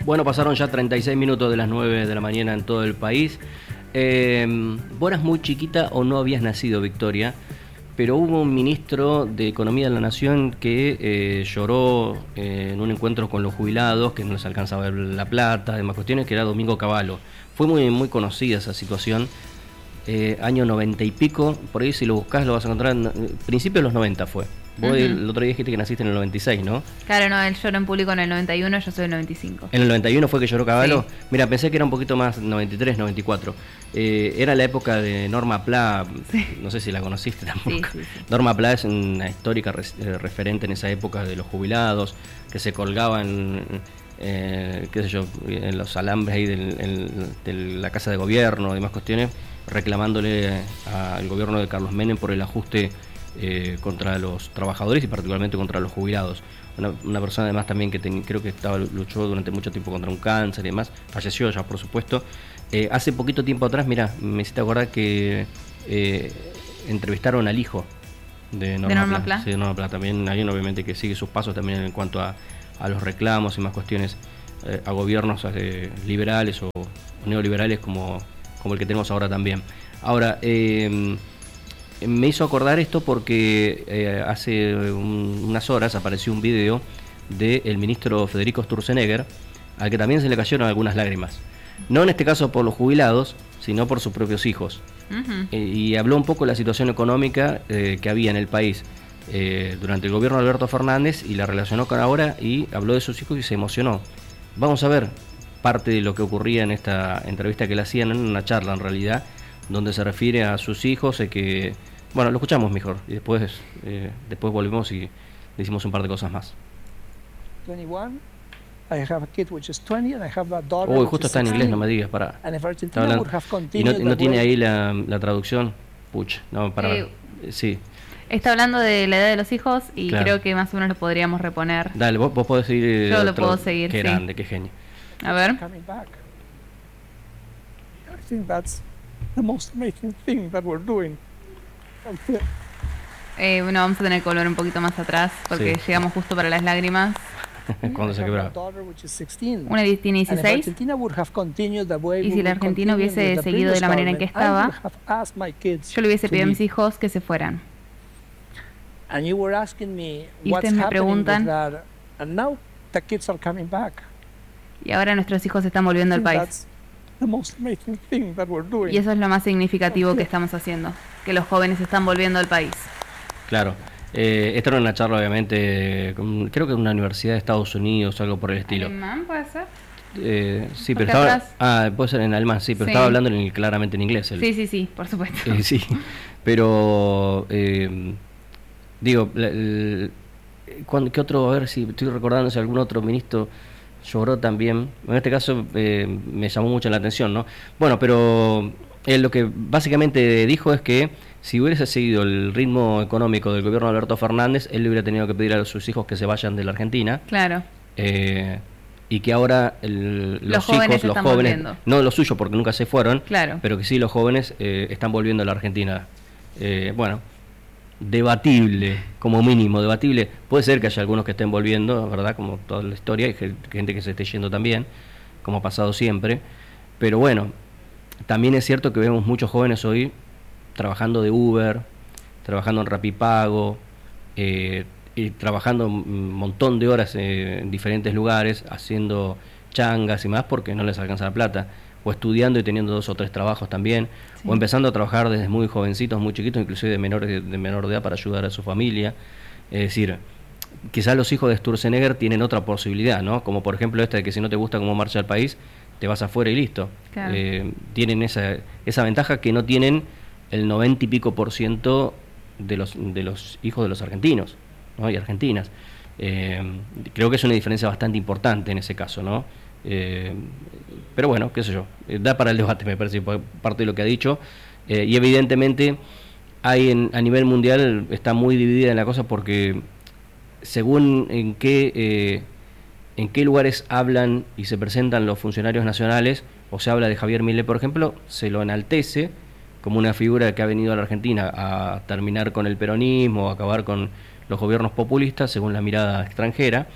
Bueno, pasaron ya 36 minutos de las 9 de la mañana en todo el país. Vos eras muy chiquita o no habías nacido, Victoria, pero hubo un ministro de Economía de la Nación que lloró en un encuentro con los jubilados, que no les alcanzaba a ver la plata, demás cuestiones, que era Domingo Cavallo. Fue muy conocida esa situación. Año 90 y pico, por ahí si lo buscás lo vas a encontrar, principios de los 90 fue. Vos el otro día dijiste que naciste en el 96, ¿no? Claro, no, él lloró en público en el 91, yo soy del 95. ¿En el 91 fue que lloró Cavallo? Sí. Mira, pensé que era un poquito más, 93, 94. Era la época de Norma Pla, sí. No sé si la conociste tampoco. Sí. Norma Pla es una histórica referente en esa época de los jubilados, que se colgaban, qué sé yo, en los alambres ahí de la Casa de Gobierno y demás cuestiones, reclamándole al gobierno de Carlos Menem por el ajuste contra los trabajadores y particularmente contra los jubilados. Una persona además también que creo que luchó durante mucho tiempo contra un cáncer y demás, falleció ya por supuesto. Hace poquito tiempo atrás, mira, me hiciste acordar que entrevistaron al hijo de Norma Pla. Sí, de Norma Pla, también alguien obviamente que sigue sus pasos también en cuanto a los reclamos y más cuestiones a gobiernos liberales o neoliberales como el que tenemos ahora también. Ahora, me hizo acordar esto porque hace unas horas apareció un video del ministro Federico Sturzenegger, al que también se le cayeron algunas lágrimas. No en este caso por los jubilados, sino por sus propios hijos. Y habló un poco de la situación económica que había en el país durante el gobierno de Alberto Fernández y la relacionó con ahora y habló de sus hijos y se emocionó. Vamos a ver parte de lo que ocurría en esta entrevista que le hacían, en una charla en realidad, donde se refiere a sus hijos, que bueno, lo escuchamos mejor y después volvemos y decimos un par de cosas más. 21. I have a kid which is 20 and I have a daughter. Uy, justo está en inglés, no me digas, pará. Y no tiene ahí la traducción. Puch, no, para. Sí. Está hablando de la edad de los hijos y claro, creo que más o menos lo podríamos reponer. Dale, vos podés seguir. Yo lo puedo seguir, qué sí. Grande, qué genio. A ver. I think that's the most amazing thing that we're doing. Bueno, vamos a tener que volver un poquito más atrás porque sí, llegamos justo para las lágrimas. Cuando se quebraba. Una tiene 16. Y si la Argentina hubiese seguido de la manera en que estaba, yo le hubiese pedido a mis hijos que se fueran. Y ustedes me preguntan, y ahora nuestros hijos están volviendo al país. Y eso es lo más significativo que estamos haciendo, que los jóvenes están volviendo al país. Claro. Esta era una charla, obviamente, creo que en una universidad de Estados Unidos o algo por el estilo. ¿Alemán puede ser? Sí, pero estaba... puede ser en alemán, sí, pero sí, estaba hablando claramente en inglés. Sí, por supuesto. Sí, pero... digo, ¿qué otro? A ver si estoy recordando si algún otro ministro lloró también. En este caso me llamó mucho la atención, ¿no? Bueno, pero él lo que básicamente dijo es que si hubiese seguido el ritmo económico del gobierno de Alberto Fernández, él le hubiera tenido que pedir a sus hijos que se vayan de la Argentina. Claro. Y que ahora los jóvenes, volviendo. No los suyos porque nunca se fueron, claro, pero que sí los jóvenes están volviendo a la Argentina. Bueno, debatible, como mínimo, debatible. Puede ser que haya algunos que estén volviendo, ¿verdad? Como toda la historia, y gente que se esté yendo también, como ha pasado siempre. Pero bueno, también es cierto que vemos muchos jóvenes hoy trabajando de Uber, trabajando en Rapipago, y trabajando un montón de horas en diferentes lugares, haciendo changas y más porque no les alcanza la plata, o estudiando y teniendo 2 o 3 trabajos también, sí, o empezando a trabajar desde muy jovencitos, muy chiquitos, inclusive de menor de edad para ayudar a su familia. Es decir, quizás los hijos de Sturzenegger tienen otra posibilidad, ¿no? Como por ejemplo esta de que si no te gusta cómo marcha el país, te vas afuera y listo. Claro. Tienen esa ventaja que no tienen el 90 y pico % de los hijos de los argentinos, ¿no? Y argentinas. Creo que es una diferencia bastante importante en ese caso, ¿no? Pero bueno, qué sé yo, da para el debate, me parece, parte de lo que ha dicho, y evidentemente hay a nivel mundial está muy dividida en la cosa porque según en qué lugares hablan y se presentan los funcionarios nacionales, o se habla de Javier Milei, por ejemplo, se lo enaltece como una figura que ha venido a la Argentina a terminar con el peronismo, a acabar con los gobiernos populistas, según la mirada extranjera,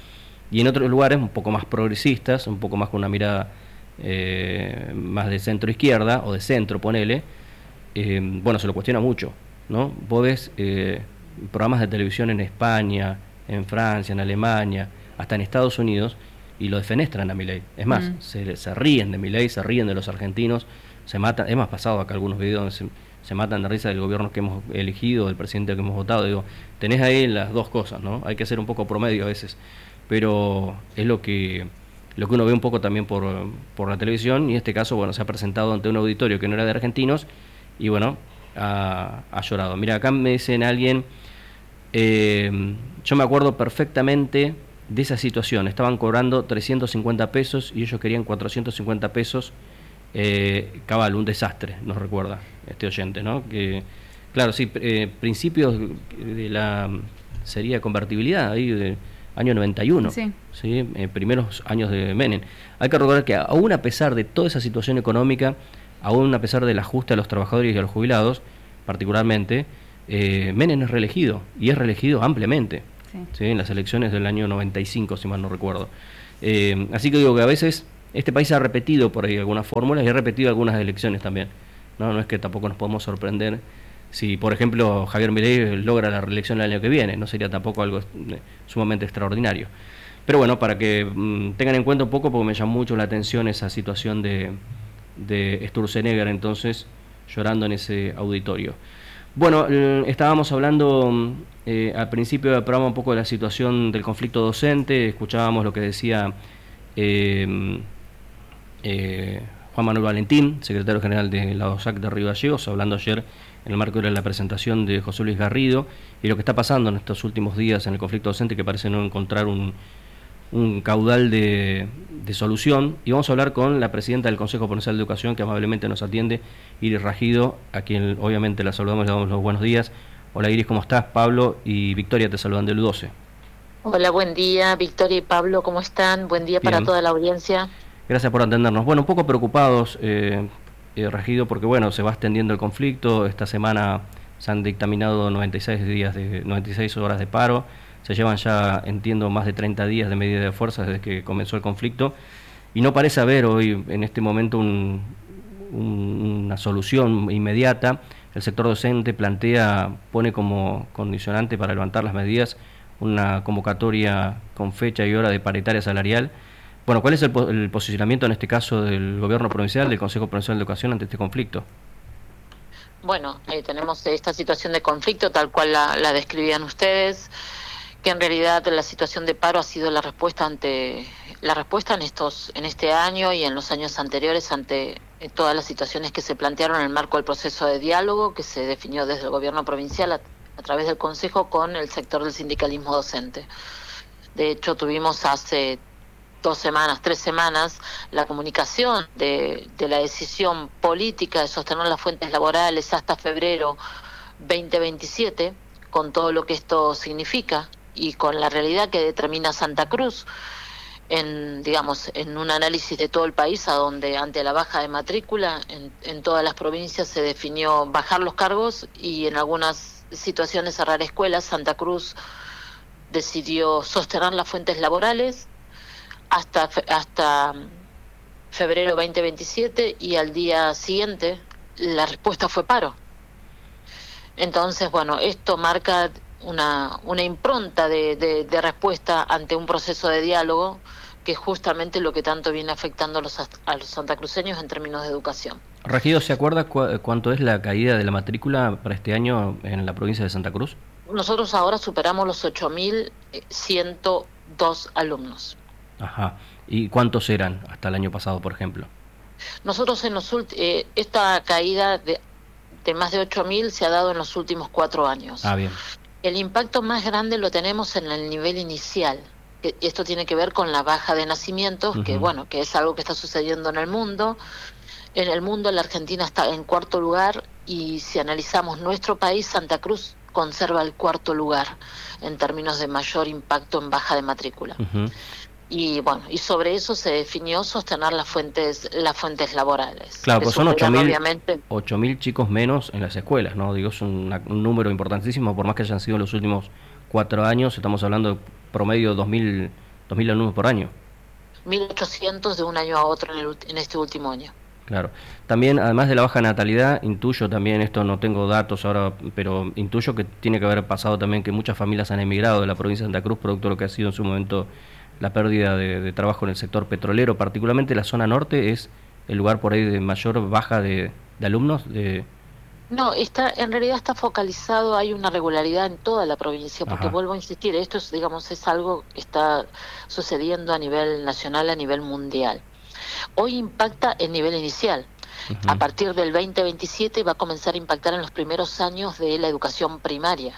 y en otros lugares un poco más progresistas, un poco más con una mirada más de centro-izquierda, o de centro, ponele, bueno, se lo cuestiona mucho, ¿no? Vos ves programas de televisión en España, en Francia, en Alemania, hasta en Estados Unidos, y lo defenestran a Milei. Es más, se ríen de Milei, se ríen de los argentinos, se matan. Hemos pasado acá algunos videos donde se matan de risa del gobierno que hemos elegido, del presidente que hemos votado. Digo, tenés ahí las dos cosas, ¿no? Hay que ser un poco promedio a veces, pero es lo que uno ve un poco también por la televisión, y en este caso, bueno, se ha presentado ante un auditorio que no era de argentinos, y bueno, ha llorado. Mira, acá me dicen alguien, yo me acuerdo perfectamente de esa situación, estaban cobrando 350 pesos y ellos querían 450 pesos, cabal, un desastre, nos recuerda este oyente, ¿no? Que, claro, sí, principios de la sería convertibilidad, ahí de año 91, ¿sí? Primeros años de Menem. Hay que recordar que aún a pesar de toda esa situación económica, aún a pesar del ajuste a los trabajadores y a los jubilados, particularmente, Menem es reelegido, y es reelegido ampliamente, ¿sí? En las elecciones del año 95, si mal no recuerdo. Así que digo que a veces este país ha repetido por ahí algunas fórmulas y ha repetido algunas elecciones también. No es que tampoco nos podemos sorprender si, por ejemplo, Javier Milei logra la reelección el año que viene. No sería tampoco algo sumamente extraordinario. Pero bueno, para que tengan en cuenta un poco, porque me llamó mucho la atención esa situación de Sturzenegger, entonces, llorando en ese auditorio. Bueno, estábamos hablando al principio del programa un poco de la situación del conflicto docente. Escuchábamos lo que decía Juan Manuel Valentín, secretario general de la OSAC de Río Gallegos, hablando ayer en el marco de la presentación de José Luis Garrido, y lo que está pasando en estos últimos días en el conflicto docente, que parece no encontrar un caudal de solución. Y vamos a hablar con la presidenta del Consejo Provincial de Educación, que amablemente nos atiende, Iris Ragido, a quien obviamente la saludamos y le damos los buenos días. Hola Iris, ¿cómo estás? Pablo y Victoria te saludan del U12. Hola, buen día, Victoria y Pablo, ¿cómo están? Buen día. Bien. Para toda la audiencia. Gracias por atendernos. Bueno, un poco preocupados, Ragido, porque bueno, se va extendiendo el conflicto. Esta semana se han dictaminado 96 horas de paro. Se llevan ya, entiendo, más de 30 días de medida de fuerza desde que comenzó el conflicto, y no parece haber hoy, en este momento, una solución inmediata. El sector docente pone como condicionante para levantar las medidas una convocatoria con fecha y hora de paritaria salarial. Bueno, ¿cuál es el posicionamiento en este caso del gobierno provincial, del Consejo Provincial de Educación, ante este conflicto? Bueno, tenemos esta situación de conflicto tal cual la describían ustedes, que en realidad la situación de paro ha sido la respuesta en este año y en los años anteriores ante todas las situaciones que se plantearon en el marco del proceso de diálogo que se definió desde el gobierno provincial a través del Consejo con el sector del sindicalismo docente. De hecho, tuvimos hace 3 semanas, la comunicación de la decisión política de sostener las fuentes laborales hasta febrero 2027, con todo lo que esto significa y con la realidad que determina Santa Cruz en un análisis de todo el país, a donde ante la baja de matrícula en todas las provincias se definió bajar los cargos y en algunas situaciones cerrar escuelas. Santa Cruz decidió sostener las fuentes laborales hasta febrero 2027, y al día siguiente la respuesta fue paro. Entonces, bueno, esto marca una impronta de respuesta ante un proceso de diálogo, que es justamente lo que tanto viene afectando a los santacruceños en términos de educación. Ragido, ¿se acuerda cuánto es la caída de la matrícula para este año en la provincia de Santa Cruz? Nosotros ahora superamos los 8.102 alumnos. Ajá. ¿Y cuántos eran hasta el año pasado, por ejemplo? Nosotros esta caída de más de 8.000 se ha dado en los últimos 4 años. Ah, bien. El impacto más grande lo tenemos en el nivel inicial. Esto tiene que ver con la baja de nacimientos, que es algo que está sucediendo en el mundo. En el mundo la Argentina está en 4º lugar, y si analizamos nuestro país, Santa Cruz conserva el 4º lugar en términos de mayor impacto en baja de matrícula. Y bueno, y sobre eso se definió sostener las fuentes laborales. Claro, pues son 8.000 chicos menos en las escuelas, ¿no? Digo, es un número importantísimo, por más que hayan sido los últimos 4 años. Estamos hablando de promedio de 2.000 alumnos por año. 1.800 de un año a otro en este último año. Claro. También, además de la baja natalidad, intuyo también, esto no tengo datos ahora, pero intuyo que tiene que haber pasado también que muchas familias han emigrado de la provincia de Santa Cruz, producto de lo que ha sido en su momento la pérdida de trabajo en el sector petrolero. Particularmente la zona norte es el lugar por ahí de mayor baja de alumnos. No, en realidad está focalizado, hay una regularidad en toda la provincia, porque vuelvo a insistir, esto es, digamos, es algo que está sucediendo a nivel nacional, a nivel mundial. Hoy impacta el nivel inicial. A partir del 2027 va a comenzar a impactar en los primeros años de la educación primaria.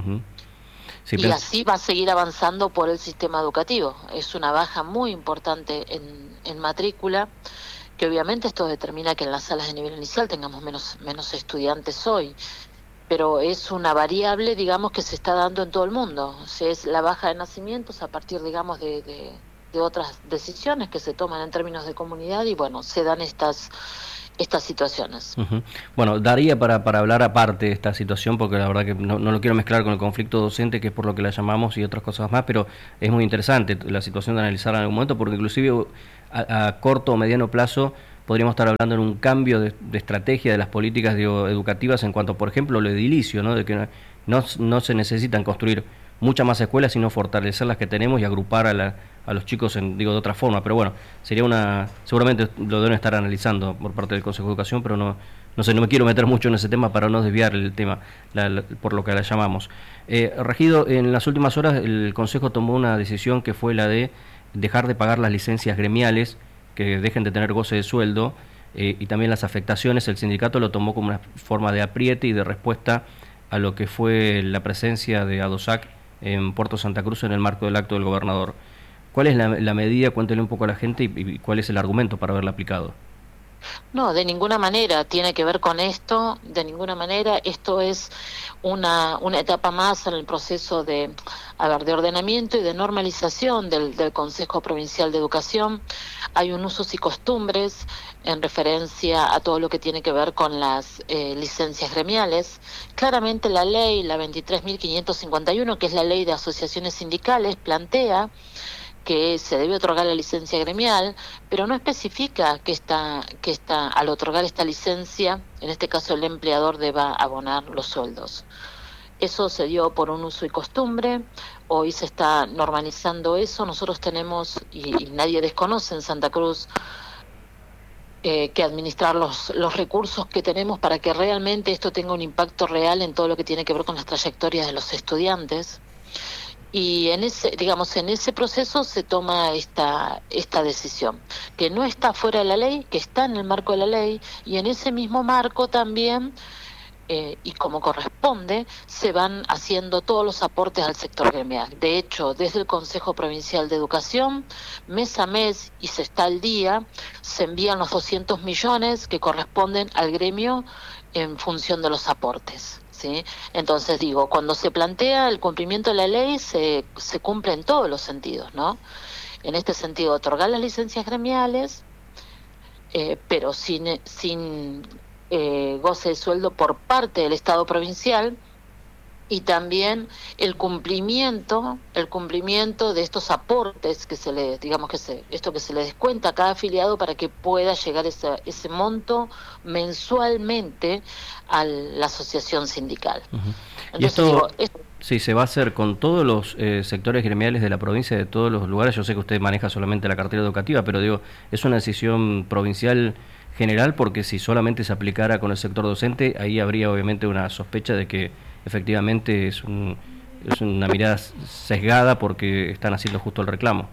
Sí, y así va a seguir avanzando por el sistema educativo. Es una baja muy importante en matrícula, que obviamente esto determina que en las salas de nivel inicial tengamos menos estudiantes hoy. Pero es una variable, digamos, que se está dando en todo el mundo. O sea, es la baja de nacimientos a partir, digamos, de otras decisiones que se toman en términos de comunidad y bueno, se dan estas situaciones. Bueno, daría para hablar aparte de esta situación, porque la verdad que no lo quiero mezclar con el conflicto docente, que es por lo que la llamamos, y otras cosas más, pero es muy interesante la situación de analizarla en algún momento, porque inclusive a corto o mediano plazo podríamos estar hablando en un cambio de estrategia de las políticas educativas en cuanto, por ejemplo, lo edilicio, ¿no? De que no se necesitan construir muchas más escuelas, sino fortalecer las que tenemos y agrupar a los chicos de otra forma. Pero bueno, seguramente lo deben estar analizando por parte del Consejo de Educación, pero no sé, no me quiero meter mucho en ese tema para no desviar el tema por lo que la llamamos. Regido, en las últimas horas el Consejo tomó una decisión que fue la de dejar de pagar las licencias gremiales, que dejen de tener goce de sueldo, y también las afectaciones. El sindicato lo tomó como una forma de apriete y de respuesta a lo que fue la presencia de ADOSAC en Puerto Santa Cruz en el marco del acto del gobernador. ¿Cuál es la medida? Cuéntele un poco a la gente y cuál es el argumento para haberla aplicado. No, de ninguna manera tiene que ver con esto, de ninguna manera. Esto es una etapa más en el proceso de ordenamiento y de normalización del Consejo Provincial de Educación. Hay un usos y costumbres en referencia a todo lo que tiene que ver con las licencias gremiales. Claramente la ley, la 23.551, que es la ley de asociaciones sindicales, plantea que se debe otorgar la licencia gremial, pero no especifica que al otorgar esta licencia, en este caso el empleador deba abonar los sueldos. Eso se dio por un uso y costumbre, hoy se está normalizando eso. Nosotros tenemos, y nadie desconoce en Santa Cruz, que administrar los recursos que tenemos para que realmente esto tenga un impacto real en todo lo que tiene que ver con las trayectorias de los estudiantes. Y en ese proceso se toma esta decisión, que no está fuera de la ley, que está en el marco de la ley, y en ese mismo marco también, y como corresponde, se van haciendo todos los aportes al sector gremial. De hecho, desde el Consejo Provincial de Educación, mes a mes, y se está al día, se envían los 200 millones que corresponden al gremio en función de los aportes. ¿Sí? Entonces cuando se plantea el cumplimiento de la ley se cumple en todos los sentidos, ¿no? En este sentido, otorgar las licencias gremiales, pero sin goce de sueldo por parte del Estado provincial, y también el cumplimiento de estos aportes que se le descuenta a cada afiliado para que pueda llegar ese monto mensualmente a la asociación sindical. Y esto sí se va a hacer con todos los sectores gremiales de la provincia, de todos los lugares. Yo sé que usted maneja solamente la cartera educativa, pero es una decisión provincial general, porque si solamente se aplicara con el sector docente, ahí habría obviamente una sospecha de que efectivamente es una mirada sesgada porque están haciendo justo el reclamo.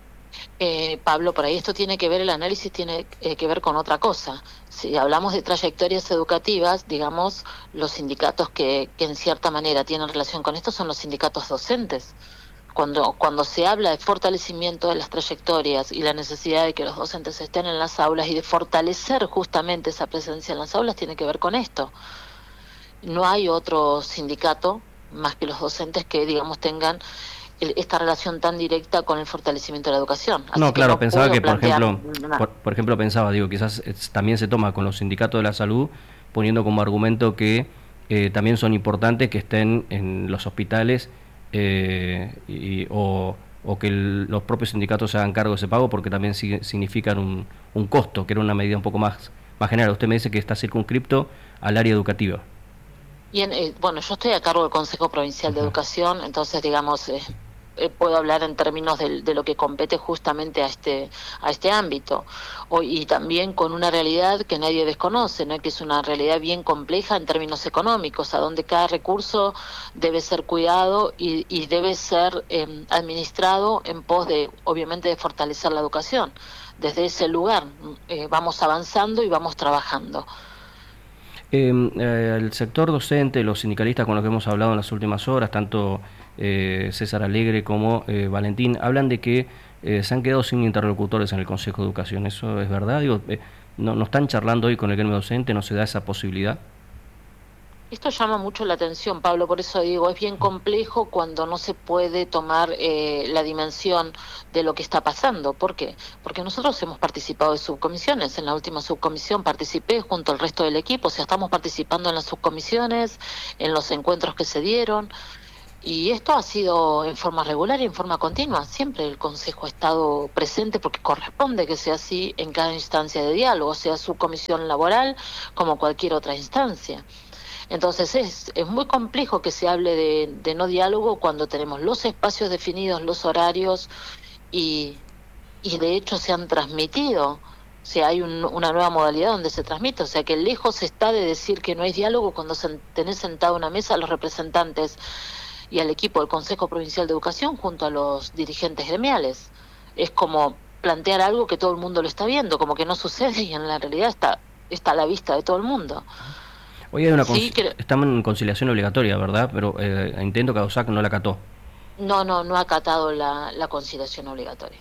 Pablo, por ahí esto tiene que ver, el análisis tiene que ver con otra cosa. Si hablamos de trayectorias educativas, digamos, los sindicatos que en cierta manera tienen relación con esto son los sindicatos docentes. Cuando se habla de fortalecimiento de las trayectorias y la necesidad de que los docentes estén en las aulas y de fortalecer justamente esa presencia en las aulas, tiene que ver con esto. No hay otro sindicato más que los docentes que, tengan esta relación tan directa con el fortalecimiento de la educación. Así no, claro, pensaba que, por ejemplo, quizás también se toma con los sindicatos de la salud, poniendo como argumento que también son importantes que estén en los hospitales o o que los propios sindicatos se hagan cargo de ese pago, porque también significan un costo, que era una medida un poco más general. Usted me dice que está circunscripto al área educativa. Bien, bueno, yo estoy a cargo del Consejo Provincial de Educación, entonces, digamos, puedo hablar en términos de lo que compete justamente a este ámbito. Y también con una realidad que nadie desconoce, ¿no? Que es una realidad bien compleja en términos económicos, a donde cada recurso debe ser cuidado y debe ser administrado en pos de, obviamente, de fortalecer la educación. Desde ese lugar vamos avanzando y vamos trabajando. El sector docente, los sindicalistas con los que hemos hablado en las últimas horas, tanto César Alegre como Valentín, hablan de que se han quedado sin interlocutores en el Consejo de Educación. ¿Eso es verdad? Digo, ¿no están charlando hoy con el gremio docente? ¿No se da esa posibilidad? Esto llama mucho la atención, Pablo, por eso digo, es bien complejo cuando no se puede tomar la dimensión de lo que está pasando. ¿Por qué? Porque nosotros hemos participado de subcomisiones. En la última subcomisión participé junto al resto del equipo, o sea, estamos participando en las subcomisiones, en los encuentros que se dieron, y esto ha sido en forma regular y en forma continua. Siempre el Consejo ha estado presente porque corresponde que sea así en cada instancia de diálogo, sea subcomisión laboral como cualquier otra instancia. Entonces es muy complejo que se hable de no diálogo cuando tenemos los espacios definidos, los horarios, y de hecho se han transmitido. O sea, hay una nueva modalidad donde se transmite, o sea que lejos está de decir que no hay diálogo cuando tenés sentado a una mesa a los representantes y al equipo del Consejo Provincial de Educación junto a los dirigentes gremiales. Es como plantear algo que todo el mundo lo está viendo, como que no sucede, y en la realidad está a la vista de todo el mundo. Hoy hay estamos en conciliación obligatoria, ¿verdad? Pero entiendo que AUSAC no la acató. No ha acatado la conciliación obligatoria.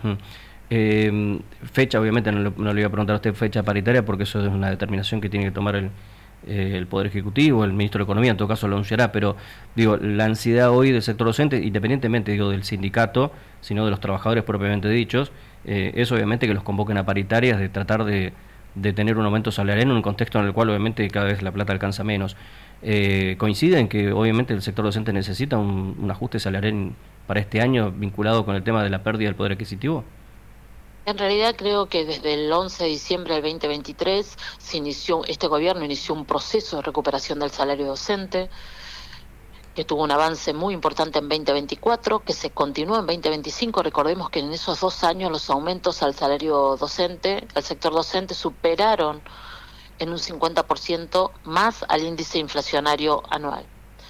Fecha, obviamente, no le iba a preguntar a usted fecha paritaria, porque eso es una determinación que tiene que tomar el Poder Ejecutivo, el Ministro de Economía, en todo caso lo anunciará, pero digo, la ansiedad hoy del sector docente, independientemente del sindicato, sino de los trabajadores propiamente dichos, es obviamente que los convoquen a paritarias, de tratar de tener un aumento salarial en un contexto en el cual obviamente cada vez la plata alcanza menos. ¿Coinciden que obviamente el sector docente necesita un ajuste salarial para este año vinculado con el tema de la pérdida del poder adquisitivo? En realidad creo que desde el 11 de diciembre del 2023 este gobierno inició un proceso de recuperación del salario docente, que tuvo un avance muy importante en 2024, que se continuó en 2025. Recordemos que en esos 2 años los aumentos al salario docente, al sector docente, superaron en un 50% más al índice inflacionario anual.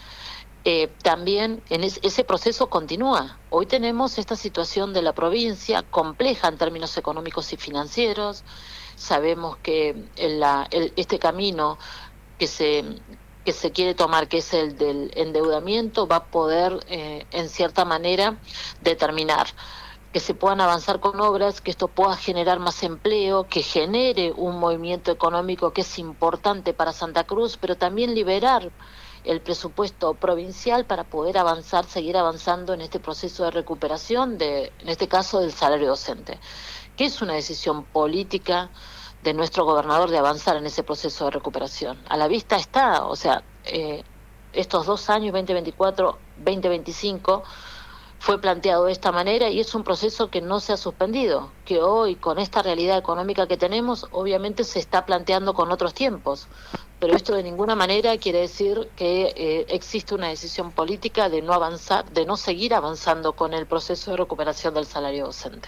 También ese proceso continúa. Hoy tenemos esta situación de la provincia compleja en términos económicos y financieros. Sabemos que este camino que se quiere tomar, que es el del endeudamiento, va a poder, en cierta manera, determinar que se puedan avanzar con obras, que esto pueda generar más empleo, que genere un movimiento económico que es importante para Santa Cruz, pero también liberar el presupuesto provincial para poder seguir avanzando en este proceso de recuperación, en este caso del salario docente, que es una decisión política de nuestro gobernador de avanzar en ese proceso de recuperación. A la vista está, o sea, estos 2 años, 2024, 2025, fue planteado de esta manera y es un proceso que no se ha suspendido, que hoy, con esta realidad económica que tenemos, obviamente se está planteando con otros tiempos, pero esto de ninguna manera quiere decir que existe una decisión política de no avanzar, de no seguir avanzando con el proceso de recuperación del salario docente.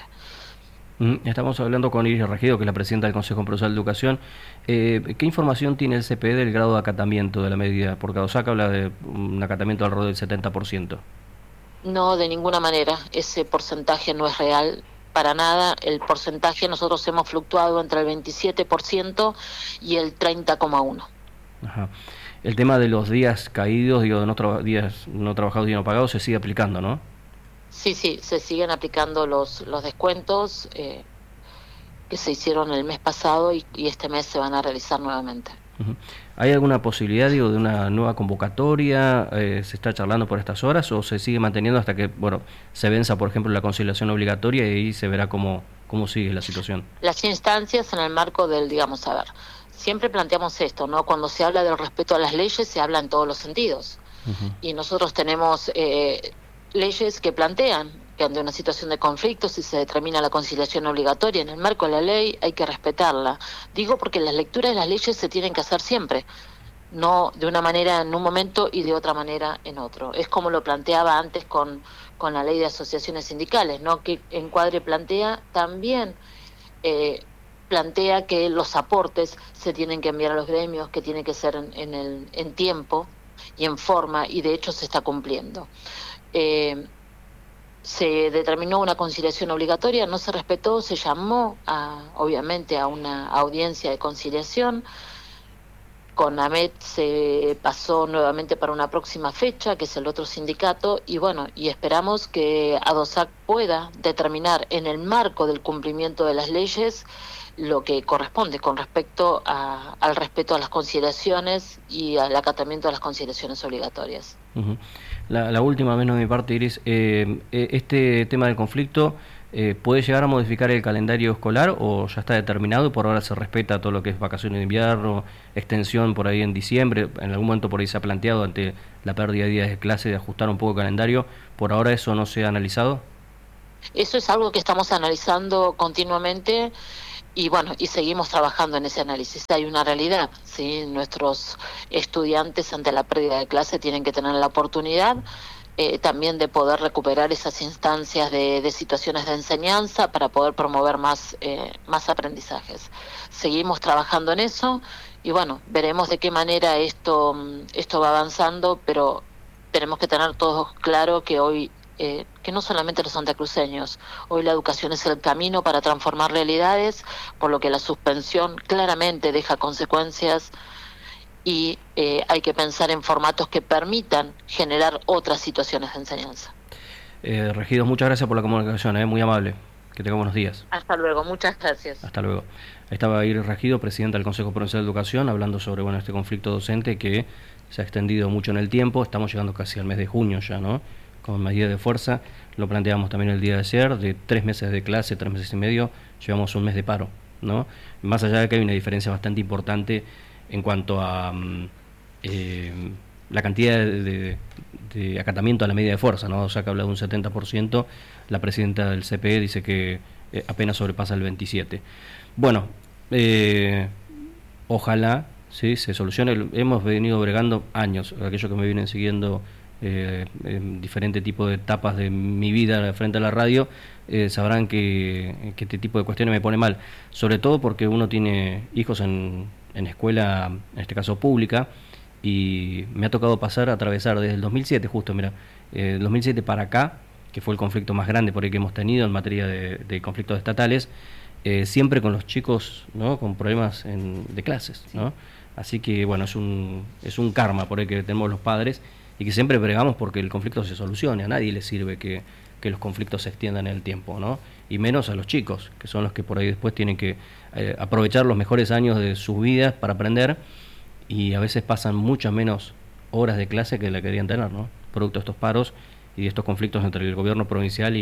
Estamos hablando con Iris Regido, que es la presidenta del Consejo Provincial de Educación. ¿Qué información tiene el CPE del grado de acatamiento de la medida? Porque AUSAC habla de un acatamiento alrededor del 70%. No, de ninguna manera. Ese porcentaje no es real para nada. El porcentaje, nosotros hemos fluctuado entre el 27% y el 30,1%. Ajá. El tema de los días caídos, días no trabajados y no pagados, se sigue aplicando, ¿no? Sí, se siguen aplicando los descuentos que se hicieron el mes pasado y este mes se van a realizar nuevamente. Uh-huh. ¿Hay alguna posibilidad, de una nueva convocatoria? ¿Se está charlando por estas horas o se sigue manteniendo hasta que se venza, por ejemplo, la conciliación obligatoria y ahí se verá cómo sigue la situación? Las instancias en el marco del, siempre planteamos esto, ¿no? Cuando se habla del respeto a las leyes, se habla en todos los sentidos. Uh-huh. Y nosotros tenemos leyes que plantean que ante una situación de conflicto, si se determina la conciliación obligatoria en el marco de la ley, hay que respetarla. Digo porque las lecturas de las leyes se tienen que hacer siempre, no de una manera en un momento y de otra manera en otro. Es como lo planteaba antes con la ley de asociaciones sindicales, ¿no? Que Encuadre plantea también, plantea que los aportes se tienen que enviar a los gremios, que tiene que ser en tiempo y en forma, y de hecho se está cumpliendo. Se determinó una conciliación obligatoria, no se respetó, se llamó obviamente a una audiencia de conciliación. Con AMET se pasó nuevamente para una próxima fecha, que es el otro sindicato, y bueno, y esperamos que ADOSAC pueda determinar en el marco del cumplimiento de las leyes lo que corresponde con respecto al respeto a las conciliaciones y al acatamiento de las conciliaciones obligatorias. Uh-huh. La última, menos de mi parte, Iris, este tema del conflicto ¿puede llegar a modificar el calendario escolar o ya está determinado y por ahora se respeta todo lo que es vacaciones de invierno, extensión por ahí en diciembre? En algún momento por ahí se ha planteado ante la pérdida de días de clase de ajustar un poco el calendario. ¿Por ahora eso no se ha analizado? Eso es algo que estamos analizando continuamente. Y bueno, y seguimos trabajando en ese análisis. Hay una realidad, ¿sí? Nuestros estudiantes ante la pérdida de clase tienen que tener la oportunidad también de poder recuperar esas instancias de situaciones de enseñanza para poder promover más aprendizajes. Seguimos trabajando en eso y bueno, veremos de qué manera esto va avanzando, pero tenemos que tener todos claro que hoy que no solamente los santacruceños, hoy la educación es el camino para transformar realidades, por lo que la suspensión claramente deja consecuencias y hay que pensar en formatos que permitan generar otras situaciones de enseñanza. Regidos, muchas gracias por la comunicación, muy amable. Que tenga buenos días. Hasta luego, muchas gracias. Hasta luego. Ahí estaba Iris Regido, presidenta del Consejo Provincial de Educación, hablando sobre este conflicto docente que se ha extendido mucho en el tiempo. Estamos llegando casi al mes de junio ya, ¿no? Con medida de fuerza, lo planteamos también el día de ayer, de 3 meses de clase, 3 meses y medio, llevamos un mes de paro, ¿no? Más allá de que hay una diferencia bastante importante en cuanto a la cantidad de acatamiento a la medida de fuerza, ¿no? O sea, que habla de un 70%, la presidenta del CPE dice que apenas sobrepasa el 27%. Bueno, ojalá, ¿sí?, se solucione. Hemos venido bregando años, aquellos que me vienen siguiendo en diferentes tipos de etapas de mi vida frente a la radio, sabrán que este tipo de cuestiones me pone mal, sobre todo porque uno tiene hijos en escuela, en este caso pública, y me ha tocado atravesar desde el 2007, justo, mira, 2007 para acá, que fue el conflicto más grande por el que hemos tenido en materia de conflictos estatales, siempre con los chicos, ¿no?, con problemas de clases, ¿no? Así que bueno, es un karma por el que tenemos los padres y que siempre bregamos porque el conflicto se solucione. A nadie le sirve que los conflictos se extiendan en el tiempo, ¿no? Y menos a los chicos, que son los que por ahí después tienen que aprovechar los mejores años de sus vidas para aprender, y a veces pasan muchas menos horas de clase que la querían tener, ¿no?, producto de estos paros y de estos conflictos entre el gobierno provincial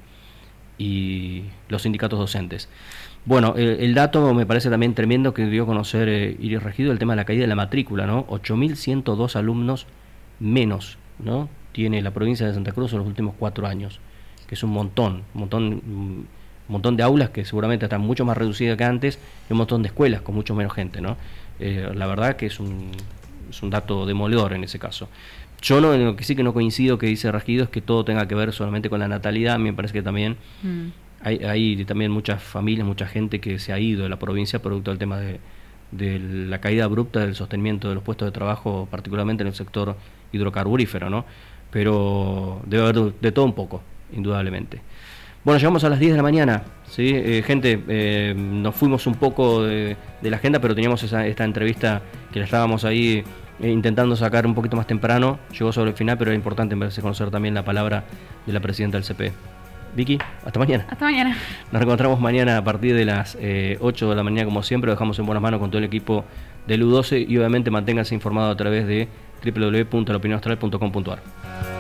y los sindicatos docentes. Bueno, el dato me parece también tremendo que dio a conocer Iris Regido, el tema de la caída de la matrícula, ¿no? 8.102 alumnos menos, ¿no?, tiene la provincia de Santa Cruz en los últimos 4 años, que es un montón de aulas que seguramente están mucho más reducidas que antes, y un montón de escuelas con mucho menos gente, ¿no? La verdad que es un dato demoledor en ese caso. Yo lo que sí que no coincido que dice Regido es que todo tenga que ver solamente con la natalidad. Me parece que también hay también muchas familias, mucha gente que se ha ido de la provincia producto del tema de la caída abrupta del sostenimiento de los puestos de trabajo, particularmente en el sector hidrocarburífero, ¿no? Pero debe haber de todo un poco, indudablemente. Bueno, llegamos a las 10 de la mañana, ¿sí? Gente, nos fuimos un poco de la agenda, pero teníamos esta entrevista que la estábamos ahí intentando sacar un poquito más temprano. Llegó sobre el final, pero era importante, me parece, conocer también la palabra de la presidenta del CPE. Vicky, hasta mañana. Hasta mañana. Nos reencontramos mañana a partir de las 8 de la mañana, como siempre. Lo dejamos en buenas manos con todo el equipo del U12 y obviamente manténganse informados a través de www.laopinionaustral.com.ar.